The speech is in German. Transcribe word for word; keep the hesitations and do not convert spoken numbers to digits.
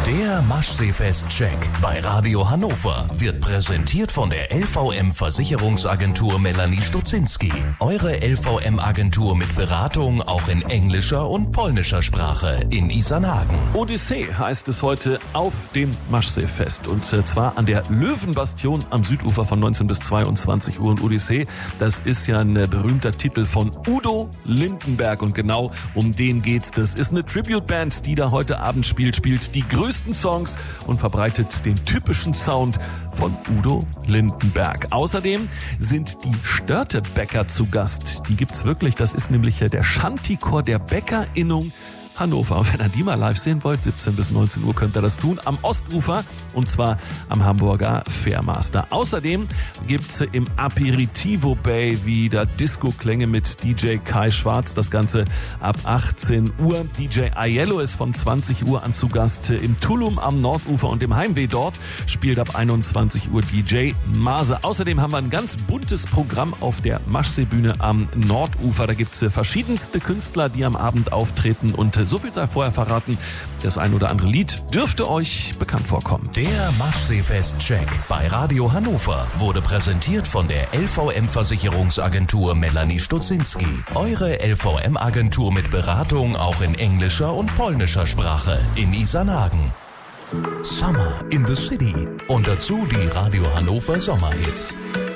Der Maschseefest-Check bei Radio Hannover wird präsentiert von der L V M-Versicherungsagentur Melanie Stutzinski. Eure L V M-Agentur mit Beratung auch in englischer und polnischer Sprache in Isarnhagen. Odyssee heißt es heute auf dem Maschseefest. Und zwar an der Löwenbastion am Südufer von neunzehn bis zweiundzwanzig Uhr. Und Odyssee, das ist ja ein berühmter Titel von Udo Lindenberg. Und genau um den geht's. Das ist eine Tribute-Band, die da heute Abend spielt, spielt die größten Songs und verbreitet den typischen Sound von Udo Lindenberg. Außerdem sind die Störtebäcker zu Gast. Die gibt's wirklich. Das ist nämlich der Shantychor der Bäckerinnung Hannover. Und wenn ihr die mal live sehen wollt, siebzehn bis neunzehn Uhr könnt ihr das tun am Ostufer und zwar am Hamburger Fairmaster. Außerdem gibt's im Aperitivo Bay wieder Disco-Klänge mit D J Kai Schwarz. Das Ganze ab achtzehn Uhr. D J Aiello ist von zwanzig Uhr an zu Gast im Tulum am Nordufer und im Heimweh dort spielt ab einundzwanzig Uhr D J Mase. Außerdem haben wir ein ganz buntes Programm auf der Maschseebühne am Nordufer. Da gibt's verschiedenste Künstler, die am Abend auftreten und so viel sei vorher verraten, das ein oder andere Lied dürfte euch bekannt vorkommen. Der Maschseefest-Check bei Radio Hannover wurde präsentiert von der L V M-Versicherungsagentur Melanie Stutzinski. Eure L V M-Agentur mit Beratung auch in englischer und polnischer Sprache in Isarnhagen. Summer in the City und dazu die Radio Hannover Sommerhits.